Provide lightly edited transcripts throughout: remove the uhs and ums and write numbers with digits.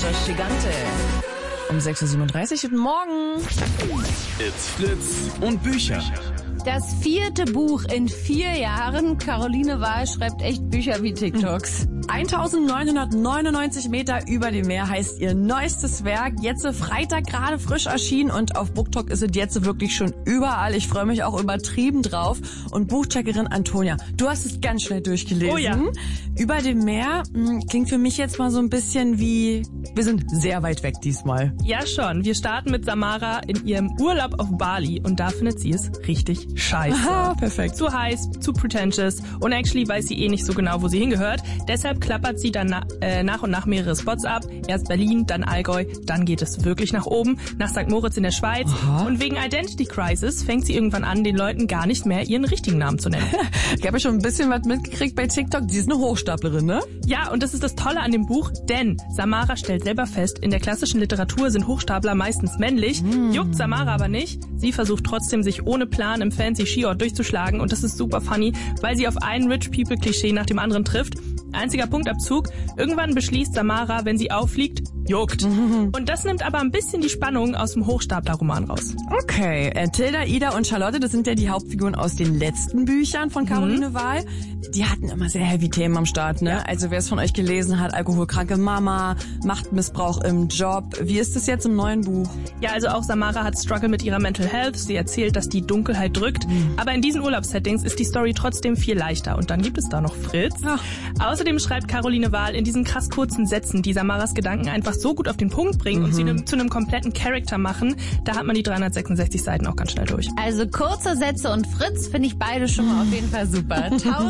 Los Gigante. Um 6.37 Uhr, guten Morgen. It's Fritz und Bücher. Das 4. Buch in 4 Jahren. Caroline Wahl schreibt echt Bücher wie TikToks. 1999 Meter über dem Meer heißt ihr neuestes Werk. Jetzt Freitag gerade frisch erschienen und auf BookTok ist es jetzt wirklich schon überall. Ich freue mich auch übertrieben drauf. Und Buchcheckerin Antonia, du hast es ganz schnell durchgelesen. Oh ja. Über dem Meer klingt für mich jetzt mal so ein bisschen wie, wir sind sehr weit weg diesmal. Ja schon, wir starten mit Samara in ihrem Urlaub auf Bali und da findet sie es richtig scheiße. Aha, perfekt. Zu heiß, zu pretentious und actually weiß sie nicht so genau, wo sie hingehört. Deshalb klappert sie dann nach und nach mehrere Spots ab. Erst Berlin, dann Allgäu, dann geht es wirklich nach oben, nach St. Moritz in der Schweiz. Aha. Und wegen Identity Crisis fängt sie irgendwann an, den Leuten gar nicht mehr ihren richtigen Namen zu nennen. Ich habe ja schon ein bisschen was mitgekriegt bei TikTok. Sie ist eine Hochstaplerin, ne? Ja, und das ist das Tolle an dem Buch, denn Samara stellt selber fest, in der klassischen Literatur sind Hochstapler meistens männlich, juckt Samara aber nicht. Sie versucht trotzdem, sich ohne Plan im fancy Skiort durchzuschlagen und das ist super funny, weil sie auf ein Rich People Klischee nach dem anderen trifft. Einziger Punktabzug, irgendwann beschließt Samara, wenn sie auffliegt, juckt. Und das nimmt aber ein bisschen die Spannung aus dem Hochstapler-Roman raus. Okay, Tilda, Ida und Charlotte, das sind ja die Hauptfiguren aus den letzten Büchern von Caroline Wahl. Die hatten immer sehr heavy Themen am Start, ne? Ja. Also wer es von euch gelesen hat, alkoholkranke Mama, Machtmissbrauch im Job. Wie ist das jetzt im neuen Buch? Ja, also auch Samara hat Struggle mit ihrer Mental Health. Sie erzählt, dass die Dunkelheit drückt. Aber in diesen Urlaubssettings ist die Story trotzdem viel leichter. Und dann gibt es da noch Fritz. Ja. Außerdem schreibt Caroline Wahl in diesen krass kurzen Sätzen, die Samaras Gedanken einfach so gut auf den Punkt bringen und sie zu einem kompletten Charakter machen. Da hat man die 366 Seiten auch ganz schnell durch. Also kurze Sätze und Fritz finde ich beide schon mal auf jeden Fall super.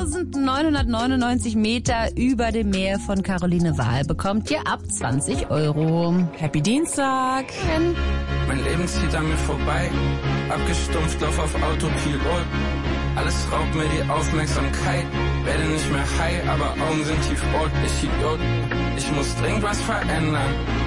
1999 Meter über dem Meer von Caroline Wahl bekommt ihr ab 20 €. Happy Dienstag! Mein Leben zieht an mir vorbei, abgestumpft, lauf auf Autopilot. Alles raubt mir die Aufmerksamkeit, werde nicht mehr high, aber Augen sind tiefrot. Ich Idiot, ich muss dringend was verändern.